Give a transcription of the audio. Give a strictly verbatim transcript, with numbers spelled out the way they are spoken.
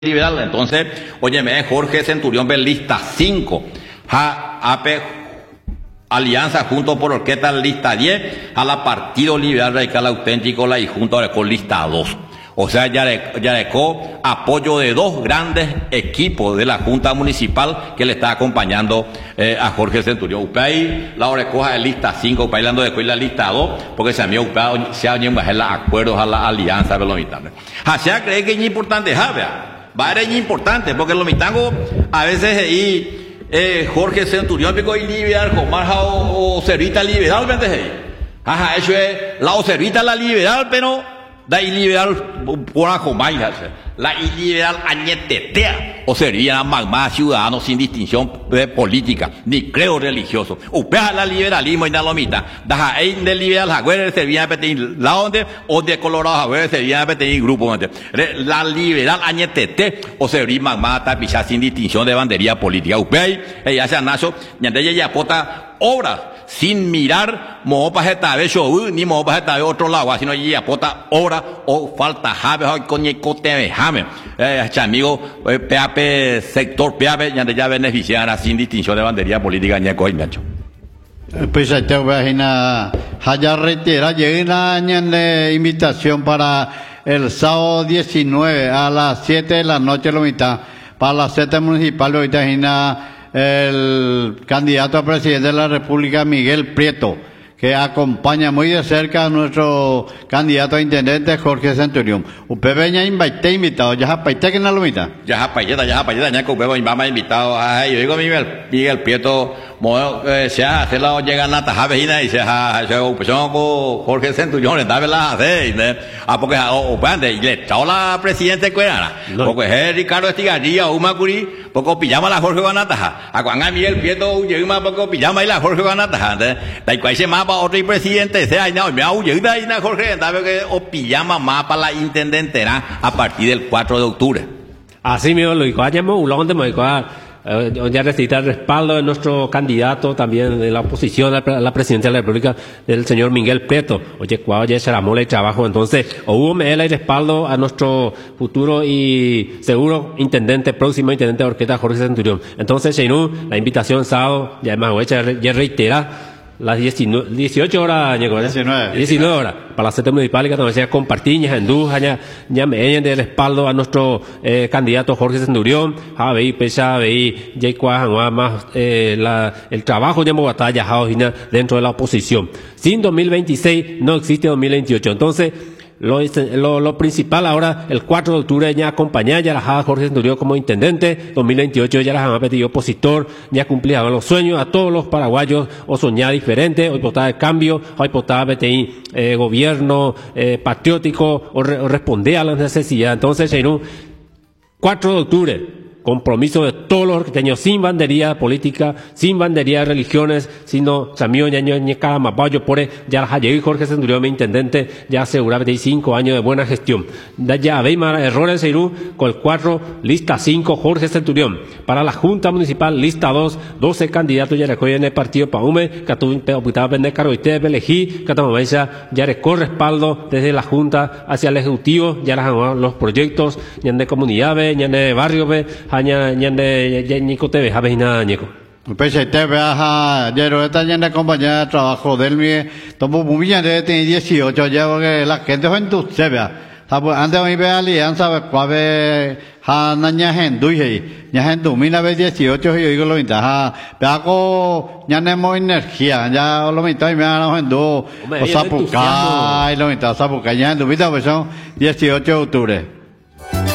liberal. Entonces, óyeme, Jorge Centurión ve lista cinco, ja, A P Alianza Juntos por Orquesta lista diez, a la Partido Liberal Radical Auténtico la y junto con lista dos. O sea, ya dejó apoyo de dos grandes equipos de la Junta Municipal que le está acompañando eh, a Jorge Centurión. Upay, la hora coja de lista cinco, Upay la de la lista dos, porque se ha Upay se ha llevado los acuerdos a la alianza de los mitantes. Así cree que es importante, ¿sabes? Va a ser importante, porque los mitangos a veces y eh, Jorge Centurión pico y liberal, Omar o, o Servita liberal, ¿ves? Ajá, eso es la o Servita la liberal, pero da iliberal por Ajomay, la iliberal añetetea, o sería magma ciudadano sin distinción de política, ni creo religioso. Upea la liberalismo y la lomita, da ein del liberal jagüere servían a pedir la onde, o de colorado jagüere servían a pedir grupo, la liberal añetete, o sería magma tapiza sin distinción de bandería política. Upea ella se anazo, ñandella ya pota obras, sin mirar mo pa jeta ve show ni mo pa jeta ve otro lado, sino ya pota obra o falta jave hoy coñecote jame eh amigo P A P sector P A P ya ya beneficiará sin distinción de bandería política ñeco y nacho. Pues esta página haya retira llega una invitación para el sábado diecinueve a las siete de la noche lo mitad para la sede municipal ahorita el candidato a presidente de la República, Miguel Prieto, que acompaña muy de cerca a nuestro candidato a intendente, Jorge Centurión. Usted venía invitado, ya japaite que no lo invita. Ya japaite, ya japaite, ya que usted va invitado. Ay, yo digo Miguel, Miguel Prieto, se ha hace la llega a Taja Vejina y se ha hecho opción con Jorge Centurión, está la hace, ah, porque o pande, le echó la presidente cuerana, porque es Ricardo Estigarribia, Uma Curi, porque pillama la Jorge Banataja, a cuando Miguel Prieto llega porque pillama y la Jorge Banataja, da igual se mapa otro presidente, sea y no, me ha huydo ahí na Jorge, sabe que o pillama mapa la intendentera a partir del cuatro de octubre. Así mismo lo dijo, allá me donde me dijo, ya necesita el respaldo de nuestro candidato también de la oposición a la presidencia de la República, del señor Miguel Prieto. Oye, cuando ya se la mola y trabajo, entonces, o hubo me el respaldo a nuestro futuro y seguro intendente, próximo intendente de Orquesta, Jorge Centurión. Entonces, Sheinu, la invitación sábado, ya más hecha, ya reitera, las dieciocho horas, diecinueve, diecinueve horas, para la sede municipal, que también sea compartir, ya en duda, ya, ya me de respaldo a nuestro eh, candidato Jorge Centurión, a ver, pesa, a ver, ya cuál, más, eh, la, el trabajo ya me batalla, dentro de la oposición. Sin dos mil veintiséis no existe dos mil veintiocho. Entonces, Lo, lo, lo principal ahora, el cuatro de octubre ya acompañar ya la Jorge Centurión como intendente, dos mil veintiocho ya la han pedido opositor, ya cumplía los sueños a todos los paraguayos, o soñar diferente, hoy votar el cambio, hoy votar B T I, eh, gobierno eh, patriótico, o, re, o responder a las necesidades. Entonces, en un cuatro de octubre, compromiso de todos los orqueteños, sin bandería política, sin bandería de religiones, sino Samio Ñaño Ñeca Mapayo por ya y Jorge Centurión, mi intendente, ya asegura cinco años de buena gestión. Ya veis errores Seirú, con el cuatro, lista cinco, Jorge Centurión. Para la Junta Municipal, lista dos, doce candidatos ya recogen el partido Paume, que tu optaba vender caro y te elegí, que tu ya recoge respaldo desde la Junta hacia el Ejecutivo, ya los proyectos, ya de comunidad, ya de barrio, hanya ñande ñico te ve habe na ñico pues este viaja ya esta ñande compañía de trabajo del mi tomo muy bien de dieciocho ya porque la gente fue en tu se vea antes me ve alianza cuave ha naña hen duye ña hen du mina ve dieciocho yo digo lo ventaja peaco ñane mo energía ya lo mitad y me ha hen du o sapuca y lo mitad sapuca ña en du vida pues son dieciocho de octubre.